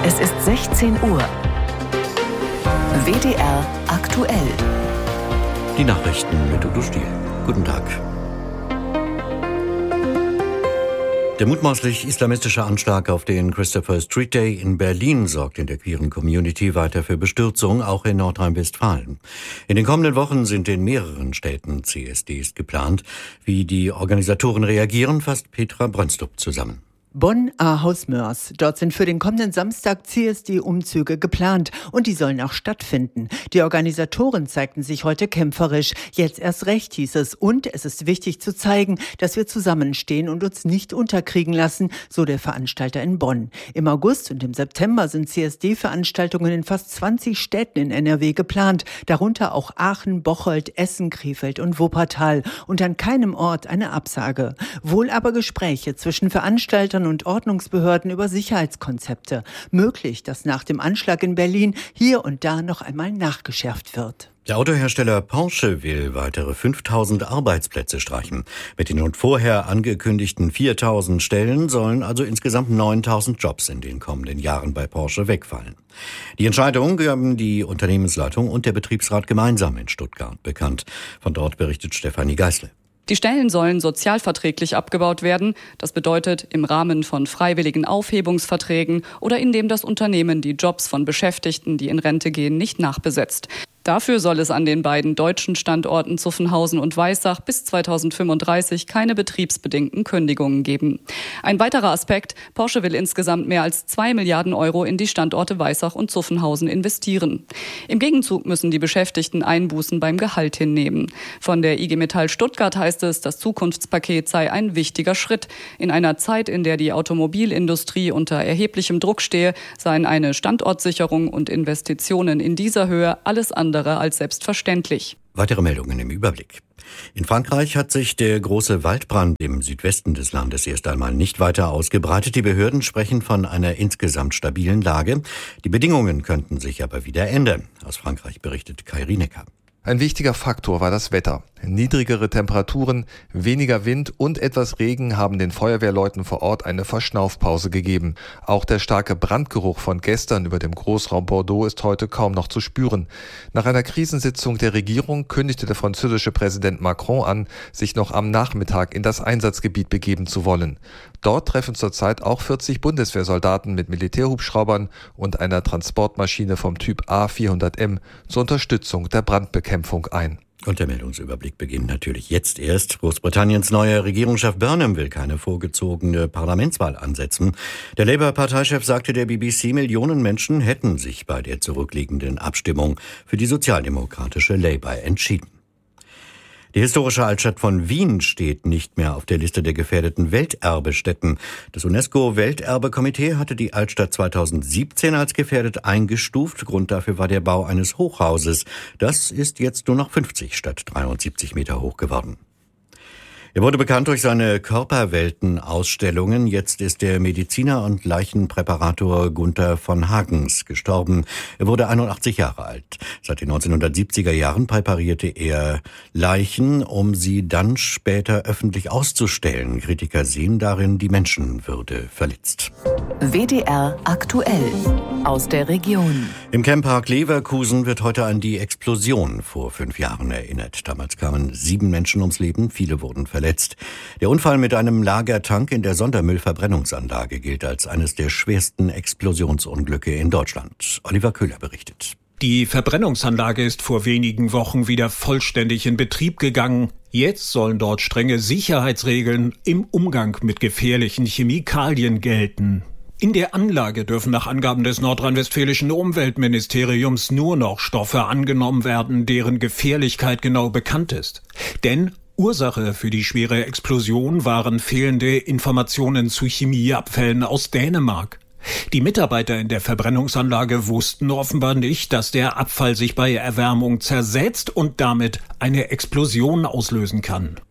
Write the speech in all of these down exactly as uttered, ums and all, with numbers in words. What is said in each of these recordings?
Es ist sechzehn Uhr. W D R aktuell. Die Nachrichten mit Udo Stiel. Guten Tag. Der mutmaßlich islamistische Anschlag auf den Christopher Street Day in Berlin sorgt in der queeren Community weiter für Bestürzung, auch in Nordrhein-Westfalen. In den kommenden Wochen sind in mehreren Städten C S Ds geplant. Wie die Organisatoren reagieren, fasst Petra Brönstrup zusammen. Bonn, Ahaus-Mörs. Dort sind für den kommenden Samstag C S D-Umzüge geplant und die sollen auch stattfinden. Die Organisatoren zeigten sich heute kämpferisch. Jetzt erst recht, hieß es. Und es ist wichtig zu zeigen, dass wir zusammenstehen und uns nicht unterkriegen lassen, so der Veranstalter in Bonn. Im August und im September sind C S D-Veranstaltungen in fast zwanzig Städten in N R W geplant, darunter auch Aachen, Bocholt, Essen, Krefeld und Wuppertal. Und an keinem Ort eine Absage. Wohl aber Gespräche zwischen Veranstaltern und Ordnungsbehörden über Sicherheitskonzepte. Möglich, dass nach dem Anschlag in Berlin hier und da noch einmal nachgeschärft wird. Der Autohersteller Porsche will weitere fünftausend Arbeitsplätze streichen. Mit den nun vorher angekündigten viertausend Stellen sollen also insgesamt neuntausend Jobs in den kommenden Jahren bei Porsche wegfallen. Die Entscheidung gaben die Unternehmensleitung und der Betriebsrat gemeinsam in Stuttgart bekannt. Von dort berichtet Stefanie Geißle. Die Stellen sollen sozialverträglich abgebaut werden. Das bedeutet im Rahmen von freiwilligen Aufhebungsverträgen oder indem das Unternehmen die Jobs von Beschäftigten, die in Rente gehen, nicht nachbesetzt. Dafür soll es an den beiden deutschen Standorten Zuffenhausen und Weissach bis zweitausendfünfunddreißig keine betriebsbedingten Kündigungen geben. Ein weiterer Aspekt: Porsche will insgesamt mehr als zwei Milliarden Euro in die Standorte Weissach und Zuffenhausen investieren. Im Gegenzug müssen die Beschäftigten Einbußen beim Gehalt hinnehmen. Von der I G Metall Stuttgart heißt es, das Zukunftspaket sei ein wichtiger Schritt. In einer Zeit, in der die Automobilindustrie unter erheblichem Druck stehe, seien eine Standortsicherung und Investitionen in dieser Höhe alles andere als selbstverständlich. Weitere Meldungen im Überblick. In Frankreich hat sich der große Waldbrand im Südwesten des Landes erst einmal nicht weiter ausgebreitet. Die Behörden sprechen von einer insgesamt stabilen Lage. Die Bedingungen könnten sich aber wieder ändern. Aus Frankreich berichtet Kai Rienecker. Ein wichtiger Faktor war das Wetter. Niedrigere Temperaturen, weniger Wind und etwas Regen haben den Feuerwehrleuten vor Ort eine Verschnaufpause gegeben. Auch der starke Brandgeruch von gestern über dem Großraum Bordeaux ist heute kaum noch zu spüren. Nach einer Krisensitzung der Regierung kündigte der französische Präsident Macron an, sich noch am Nachmittag in das Einsatzgebiet begeben zu wollen. Dort treffen zurzeit auch vierzig Bundeswehrsoldaten mit Militärhubschraubern und einer Transportmaschine vom Typ A vierhundert M zur Unterstützung der Brandbekämpfung ein. Und der Meldungsüberblick beginnt natürlich jetzt erst. Großbritanniens neuer Regierungschef Burnham will keine vorgezogene Parlamentswahl ansetzen. Der Labour-Parteichef sagte der B B C, Millionen Menschen hätten sich bei der zurückliegenden Abstimmung für die sozialdemokratische Labour entschieden. Die historische Altstadt von Wien steht nicht mehr auf der Liste der gefährdeten Welterbestätten. Das UNESCO-Welterbekomitee hatte die Altstadt zweitausendsiebzehn als gefährdet eingestuft. Grund dafür war der Bau eines Hochhauses. Das ist jetzt nur noch fünfzig statt dreiundsiebzig Meter hoch geworden. Er wurde bekannt durch seine Körperwelten-Ausstellungen. Jetzt ist der Mediziner und Leichenpräparator Gunther von Hagens gestorben. Er wurde einundachtzig Jahre alt. Seit den neunzehnhundertsiebziger Jahren präparierte er Leichen, um sie dann später öffentlich auszustellen. Kritiker sehen darin die Menschenwürde verletzt. W D R aktuell aus der Region. Im Camppark Leverkusen wird heute an die Explosion vor fünf Jahren erinnert. Damals kamen sieben Menschen ums Leben, viele wurden verletzt. Der Unfall mit einem Lagertank in der Sondermüllverbrennungsanlage gilt als eines der schwersten Explosionsunglücke in Deutschland. Oliver Köhler berichtet. Die Verbrennungsanlage ist vor wenigen Wochen wieder vollständig in Betrieb gegangen. Jetzt sollen dort strenge Sicherheitsregeln im Umgang mit gefährlichen Chemikalien gelten. In der Anlage dürfen nach Angaben des nordrhein-westfälischen Umweltministeriums nur noch Stoffe angenommen werden, deren Gefährlichkeit genau bekannt ist. Denn Ursache für die schwere Explosion waren fehlende Informationen zu Chemieabfällen aus Dänemark. Die Mitarbeiter in der Verbrennungsanlage wussten offenbar nicht, dass der Abfall sich bei Erwärmung zersetzt und damit eine Explosion auslösen kann.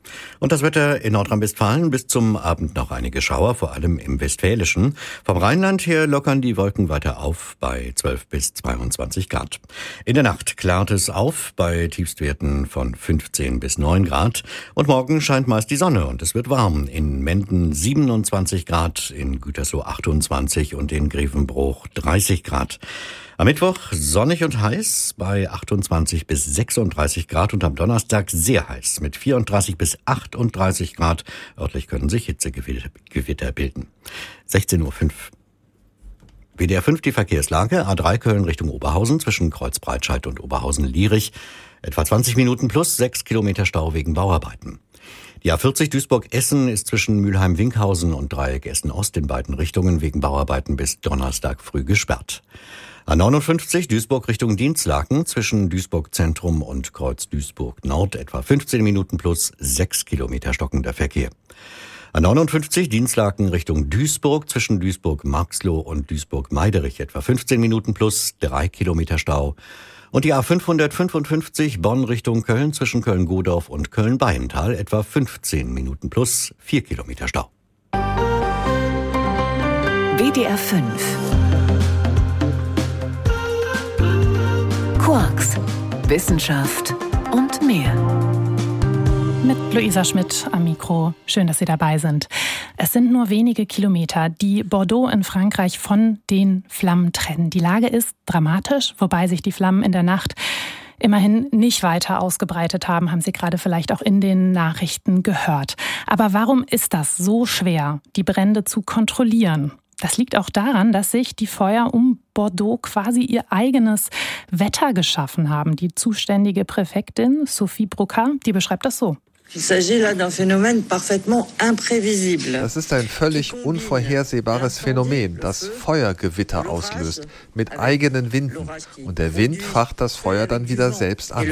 Und das Wetter in Nordrhein-Westfalen: bis zum Abend noch einige Schauer, vor allem im Westfälischen. Vom Rheinland her lockern die Wolken weiter auf bei zwölf bis zweiundzwanzig Grad. In der Nacht klart es auf bei Tiefstwerten von fünfzehn bis neun Grad. Und morgen scheint meist die Sonne und es wird warm. In Menden siebenundzwanzig Grad, in Gütersloh achtundzwanzig und in Grevenbruch dreißig Grad. Am Mittwoch sonnig und heiß bei achtundzwanzig bis sechsunddreißig Grad und am Donnerstag sehr heiß mit vierunddreißig bis achtunddreißig Grad. Örtlich können sich Hitzegewitter bilden. sechzehn Uhr fünf. W D R fünf die Verkehrslage. A drei Köln Richtung Oberhausen zwischen Kreuzbreitscheid und Oberhausen-Lierich. Etwa zwanzig Minuten plus sechs Kilometer Stau wegen Bauarbeiten. Die A vierzig Duisburg-Essen ist zwischen Mülheim-Winkhausen und Dreieck Essen-Ost in beiden Richtungen wegen Bauarbeiten bis Donnerstag früh gesperrt. A neunundfünfzig Duisburg Richtung Dienstlaken zwischen Duisburg Zentrum und Kreuz Duisburg Nord etwa fünfzehn Minuten plus sechs Kilometer stockender Verkehr. A neunundfünfzig Dienstlaken Richtung Duisburg zwischen Duisburg-Marxloh und Duisburg-Meiderich etwa fünfzehn Minuten plus drei Kilometer Stau. Und die A fünfhundertfünfundfünfzig Bonn Richtung Köln zwischen Köln-Godorf und Köln-Beiental etwa fünfzehn Minuten plus vier Kilometer Stau. W D R fünf Quarks, Wissenschaft und mehr. Mit Luisa Schmidt am Mikro. Schön, dass Sie dabei sind. Es sind nur wenige Kilometer, die Bordeaux in Frankreich von den Flammen trennen. Die Lage ist dramatisch, wobei sich die Flammen in der Nacht immerhin nicht weiter ausgebreitet haben, haben Sie gerade vielleicht auch in den Nachrichten gehört. Aber warum ist das so schwer, die Brände zu kontrollieren? Das liegt auch daran, dass sich die Feuer um Bordeaux quasi ihr eigenes Wetter geschaffen haben. Die zuständige Präfektin Sophie Brucker, die beschreibt das so. Das ist ein völlig unvorhersehbares Phänomen, das Feuergewitter auslöst, mit eigenen Winden. Und der Wind facht das Feuer dann wieder selbst an.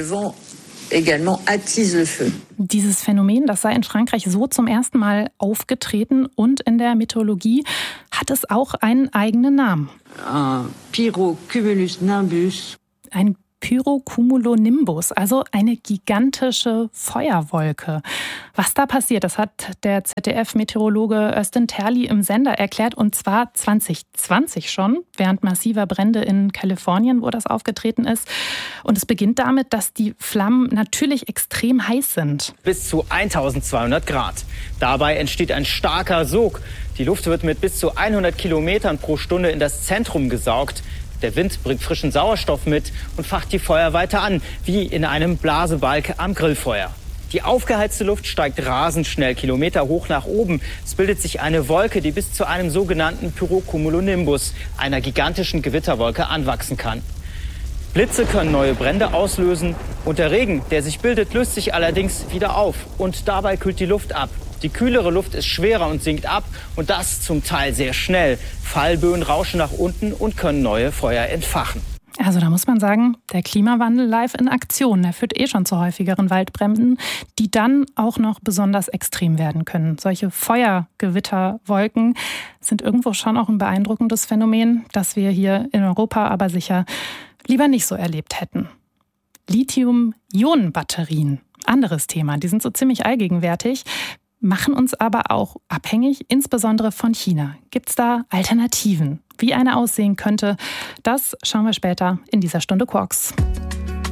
Dieses Phänomen, das sei in Frankreich so zum ersten Mal aufgetreten und in der Mythologie hat es auch einen eigenen Namen. Ein Pyrocumulus nimbus. Ein Pyrocumulonimbus, also eine gigantische Feuerwolke. Was da passiert, das hat der Z D F-Meteorologe Östen Terli im Sender erklärt, und zwar zwanzig zwanzig schon, während massiver Brände in Kalifornien, wo das aufgetreten ist. Und es beginnt damit, dass die Flammen natürlich extrem heiß sind. Bis zu eintausendzweihundert Grad. Dabei entsteht ein starker Sog. Die Luft wird mit bis zu hundert Kilometern pro Stunde in das Zentrum gesaugt. Der Wind bringt frischen Sauerstoff mit und facht die Feuer weiter an, wie in einem Blasebalg am Grillfeuer. Die aufgeheizte Luft steigt rasend schnell Kilometer hoch nach oben. Es bildet sich eine Wolke, die bis zu einem sogenannten Pyrocumulonimbus, einer gigantischen Gewitterwolke, anwachsen kann. Blitze können neue Brände auslösen und der Regen, der sich bildet, löst sich allerdings wieder auf und dabei kühlt die Luft ab. Die kühlere Luft ist schwerer und sinkt ab und das zum Teil sehr schnell. Fallböen rauschen nach unten und können neue Feuer entfachen. Also da muss man sagen, der Klimawandel live in Aktion. Der führt eh schon zu häufigeren Waldbränden, die dann auch noch besonders extrem werden können. Solche Feuergewitterwolken sind irgendwo schon auch ein beeindruckendes Phänomen, das wir hier in Europa aber sicher lieber nicht so erlebt hätten. Lithium-Ionen-Batterien, anderes Thema, die sind so ziemlich allgegenwärtig, machen uns aber auch abhängig, insbesondere von China. Gibt es da Alternativen? Wie eine aussehen könnte, das schauen wir später in dieser Stunde Quarks.